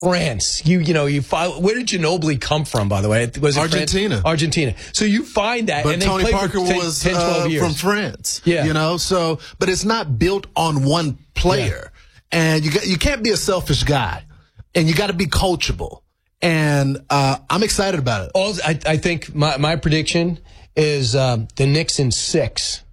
France. Where did Ginobili come from, by the way? Was it Argentina. France? Argentina. So you find that. But and Tony they Parker for 10, was 10, 12 years. from France. Yeah. But it's not built on one player. Yeah. And you can't be a selfish guy. And you got to be coachable. And I'm excited about it. I think my prediction is the Knicks in 6.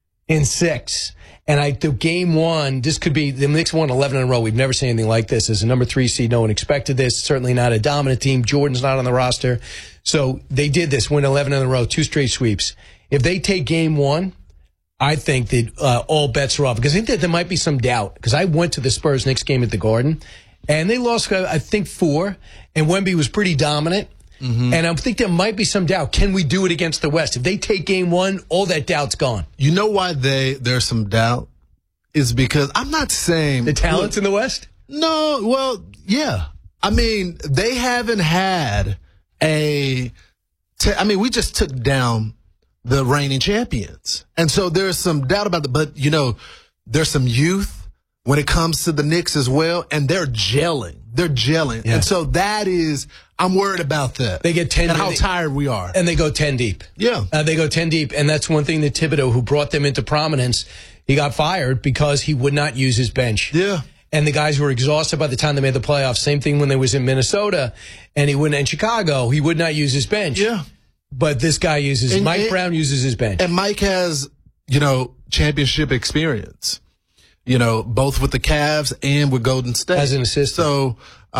And the game one, this could be, the Knicks won 11 in a row. We've never seen anything like this. As a number 3 seed, no one expected this. Certainly not a dominant team. Jordan's not on the roster. So they did this, win 11 in a row, 2 straight sweeps. If they take game one, I think that all bets are off. Because I think that there might be some doubt. Because I went to the Spurs-Knicks game at the Garden, and they lost, I think, 4. And Wemby was pretty dominant. Mm-hmm. And I think there might be some doubt. Can we do it against the West? If they take game one, all that doubt's gone. You know why there's some doubt? Is because I'm not saying... The talent's in the West? No, well, yeah. I mean, they haven't had we just took down the reigning champions. And so there's some doubt about that. But, there's some youth when it comes to the Knicks as well, and they're gelling. Yeah. And so I'm worried about that. They get 10 and how tired we are. And they go 10 deep. Yeah. They go 10 deep. And that's one thing that Thibodeau, who brought them into prominence, he got fired because he would not use his bench. Yeah. And the guys were exhausted by the time they made the playoffs. Same thing when they was in Minnesota and in Chicago. He would not use his bench. Yeah. But this guy Mike Brown uses his bench. And Mike has, championship experience. Both with the Cavs and with Golden State. As an assistant. So,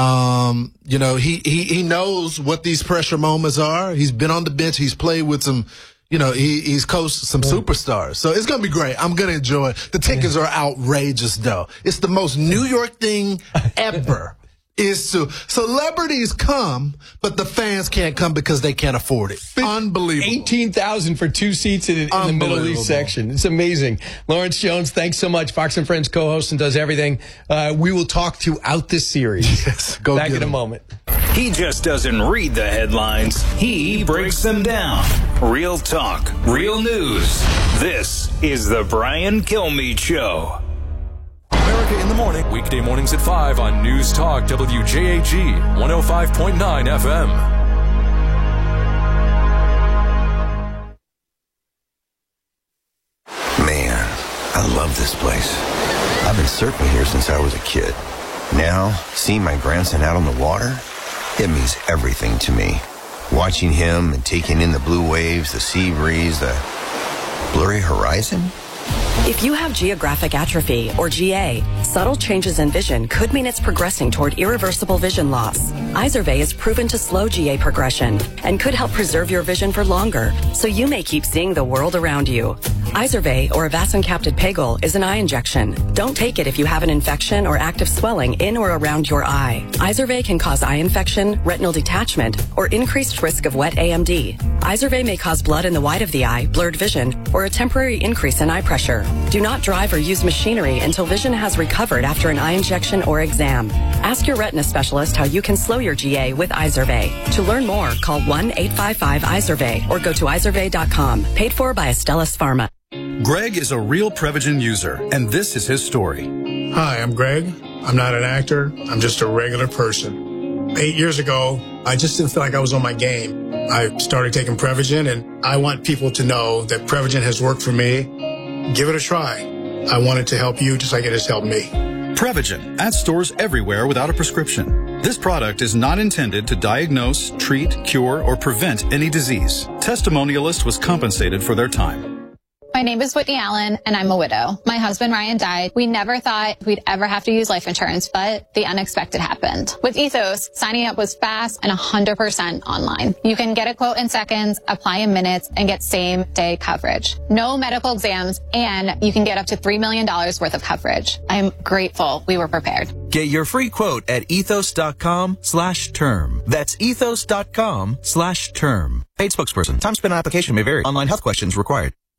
he knows what these pressure moments are. He's been on the bench. He's played with some, he's coached some superstars. So it's going to be great. I'm going to enjoy it. The tickets are outrageous, though. It's the most New York thing ever. Celebrities come, but the fans can't come because they can't afford it. Unbelievable. 18,000 for 2 seats in the Middle East section. It's amazing. Lawrence Jones, thanks so much. Fox and Friends co-host and does everything. We will talk throughout this series. Yes, back in a moment. He just doesn't read the headlines. He breaks them down. Real talk, real news. This is the Brian Kilmeade Show. America in the Morning, weekday mornings at 5 on News Talk WJAG 105.9 FM. Man, I love this place. I've been surfing here since I was a kid. Now, seeing my grandson out on the water, it means everything to me. Watching him and taking in the blue waves, the sea breeze, the blurry horizon. If you have geographic atrophy, or GA, subtle changes in vision could mean it's progressing toward irreversible vision loss. Izervay is proven to slow GA progression and could help preserve your vision for longer, so you may keep seeing the world around you. Izervay, or avacincaptad pegol, is an eye injection. Don't take it if you have an infection or active swelling in or around your eye. Izervay can cause eye infection, retinal detachment, or increased risk of wet AMD. Izervay may cause blood in the white of the eye, blurred vision, or a temporary increase in eye pressure. Do not drive or use machinery until vision has recovered after an eye injection or exam. Ask your retina specialist how you can slow your GA with Izervay. To learn more, call 1-855-IZERVAY or go to izervay.com. Paid for by Astellas Pharma. Greg is a real Prevagen user, and this is his story. Hi, I'm Greg. I'm not an actor. I'm just a regular person. 8 years ago, I just didn't feel like I was on my game. I started taking Prevagen, and I want people to know that Prevagen has worked for me. Give it a try. I want it to help you just like it has helped me. Prevagen, at stores everywhere without a prescription. This product is not intended to diagnose, treat, cure, or prevent any disease. Testimonialist was compensated for their time. My name is Whitney Allen, and I'm a widow. My husband, Ryan, died. We never thought we'd ever have to use life insurance, but the unexpected happened. With Ethos, signing up was fast and 100% online. You can get a quote in seconds, apply in minutes, and get same-day coverage. No medical exams, and you can get up to $3 million worth of coverage. I'm grateful we were prepared. Get your free quote at ethos.com/term. That's ethos.com/term. Paid spokesperson. Time spent on application may vary. Online health questions required.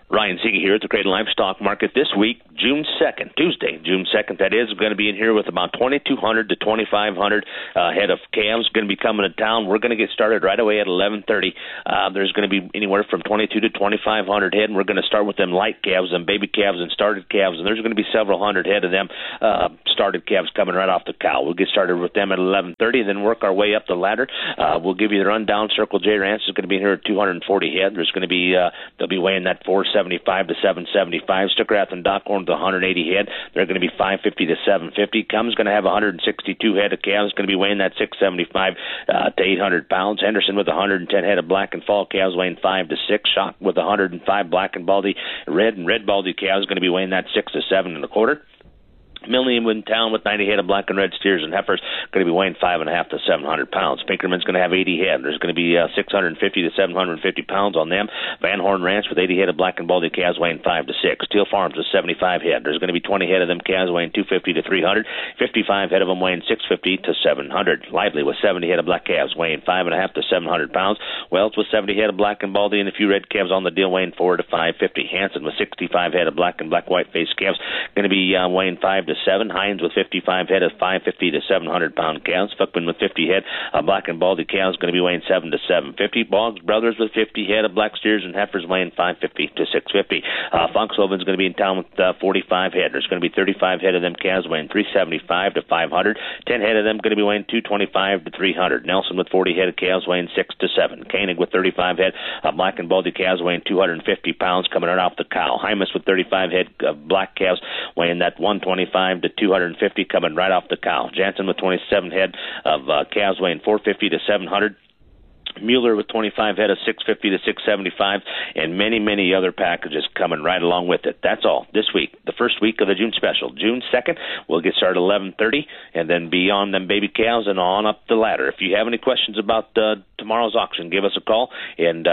Ryan Siege here at the Creighton Livestock Market this week, June 2nd, Tuesday, June 2nd, that is. Going to be in here with about 2,200 to 2,500 head of calves going to be coming to town. We're going to get started right away at 11:30. There's going to be anywhere from 22 to 2,500 head, and we're going to start with them light calves and baby calves and started calves, and there's going to be several hundred head of them started calves coming right off the cow. We'll get started with them at 11:30 and then work our way up the ladder. We'll give you the rundown. Circle J Ranch is going to be in here at 240 head. There's going to be, they'll be weighing that 475 to 775. Stickrath and Dockhorn to 180 head. They're going to be 550 to 750. Cum's going to have 162 head of calves. Going to be weighing that 675 to 800 pounds. Henderson with 110 head of black and fall calves weighing 5 to 6. Shock with 105 black and baldy red and red baldy calves going to be weighing that 6 to 7 1/4. Milne in town with 90 head of black and red steers and heifers going to be weighing 5.5 to 700 pounds. Pinkerman's going to have 80 head. There's going to be 650 to 750 pounds on them. Van Horn Ranch with 80 head of black and baldy calves weighing 5 to 6. Steel Farms with 75 head. There's going to be 20 head of them calves weighing 250 to 300. 55 head of them weighing 650 to 700. Lively with 70 head of black calves weighing 5.5 to 700 pounds. Wells with 70 head of black and baldy and a few red calves on the deal weighing 4 to 550. Hanson with 65 head of black and black white face calves going to be weighing 5 to 7. Hines with 55 head of 550 to 700 pound calves. Fuckman with 50 head of black and baldy calves going to be weighing 7 to 750. Boggs Brothers with 50 head of black steers and heifers weighing 550 to 650. Funksloven's going to be in town with 45 head. There's going to be 35 head of them calves weighing 375 to 500. 10 head of them going to be weighing 225 to 300. Nelson with 40 head of calves weighing 6 to 7. Koenig with 35 head of black and baldy calves weighing 250 pounds coming right off the cow. Hymas with 35 head of black calves weighing that 125 to 250 coming right off the cow. Jansen with 27 head of calves weighing 450 to 700. Mueller with 25 head of 650 to 675, and many, many other packages coming right along with it. That's all this week, the first week of the June special. June 2nd, we'll get started at 11:30, and then be on them baby cows and on up the ladder. If you have any questions about tomorrow's auction, give us a call, and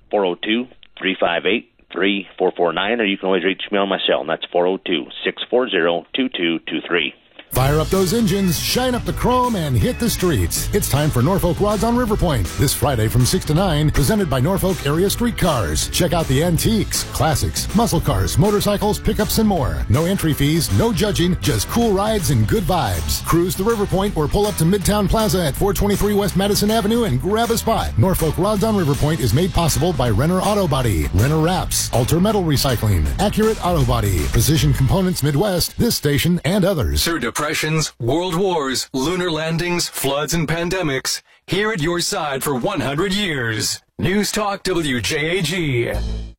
402-358-3449, or you can always reach me on my cell, and that's 402-640-2223. Fire up those engines, shine up the chrome, and hit the streets. It's time for Norfolk Rods on River Point. This Friday from 6 to 9, presented by Norfolk Area Streetcars. Check out the antiques, classics, muscle cars, motorcycles, pickups, and more. No entry fees, no judging, just cool rides and good vibes. Cruise to River Point or pull up to Midtown Plaza at 423 West Madison Avenue and grab a spot. Norfolk Rods on River Point is made possible by Renner Auto Body, Renner Wraps, Alter Metal Recycling, Accurate Auto Body, Precision Components Midwest, this station, and others. Through depressions, world wars, lunar landings, floods, and pandemics, here at your side for 100 years. News Talk WJAG.